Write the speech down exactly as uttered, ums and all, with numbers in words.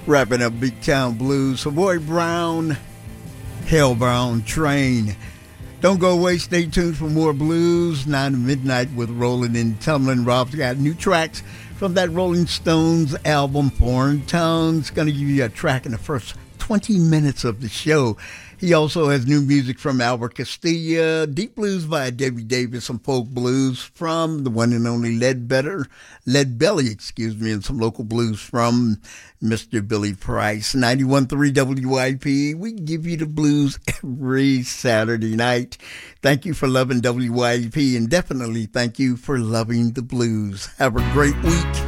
Wrapping up Big Town Blues. Savoy Brown, Hellbound Train. Don't go away. Stay tuned for more blues. nine to midnight with Rolling and Tumbling. Rob's got new tracks from that Rolling Stones album, Foreign Tones. Going to give you a track in the first twenty minutes of the show. He also has new music from Albert Castiglia, deep blues by Debbie Davis, some folk blues from the one and only Leadbetter, Lead Belly, excuse me, and some local blues from Mister Billy Price. ninety-one point three W I P, we give you the blues every Saturday night. Thank you for loving W I P, and definitely thank you for loving the blues. Have a great week.